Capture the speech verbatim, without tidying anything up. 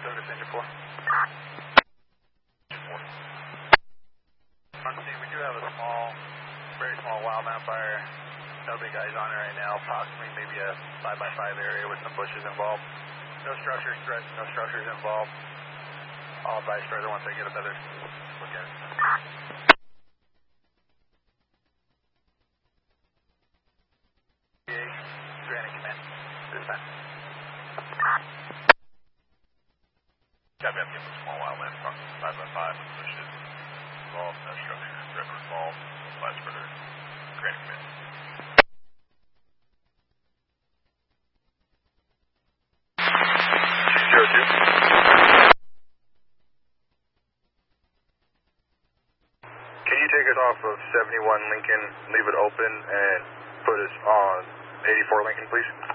Douglas Engine four. On scene, we do have a small, very small wildland fire. No big guys on it right now. Possibly maybe a five by five area with some bushes involved. No structures threatened, no structures involved. I'll advise further once I get a better look at it. Granite command. This time. Copy, I'm getting a small wildland five by five with bushes involved, no structures threatened involved. Advise further. Granite command. Zero two. Can you take us off of seventy-one Lincoln, leave it open, and put us on eighty-four Lincoln, please?